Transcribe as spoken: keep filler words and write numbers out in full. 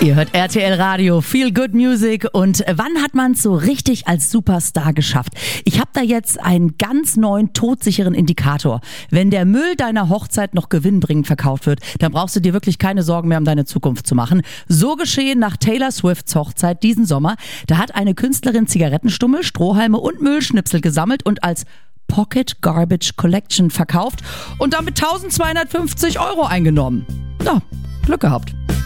Ihr hört R T L Radio, Feel Good Music. Und wann hat man es so richtig als Superstar geschafft? Ich habe da jetzt einen ganz neuen, todsicheren Indikator. Wenn der Müll deiner Hochzeit noch gewinnbringend verkauft wird, dann brauchst du dir wirklich keine Sorgen mehr um deine Zukunft zu machen. So geschehen nach Taylor Swifts Hochzeit diesen Sommer. Da hat eine Künstlerin Zigarettenstummel, Strohhalme und Müllschnipsel gesammelt und als Pocket Garbage Collection verkauft und damit eintausendzweihundertfünfzig Euro eingenommen. Ja, Glück gehabt.